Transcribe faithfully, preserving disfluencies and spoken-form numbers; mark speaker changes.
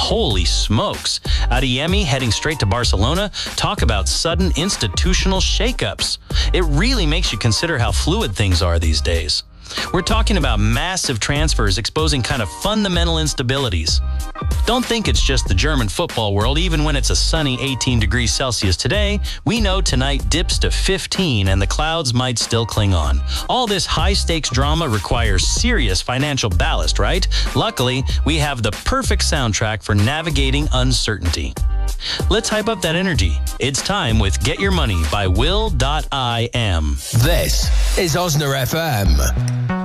Speaker 1: Holy smokes. Adeyemi heading straight to Barcelona. Talk about sudden institutional shakeups. It really makes you consider how fluid things are these days. We're talking about massive transfers exposing kind of fundamental instabilities. Don't think it's just the German football world. Even when it's a sunny eighteen degrees Celsius today, we know tonight dips to fifteen and the clouds might still cling on. All this high-stakes drama requires serious financial ballast, right? Luckily, we have the perfect soundtrack for navigating uncertainty. Let's hype up that energy. It's time with Get Your Money by Will dot I am.
Speaker 2: This is Osna F M.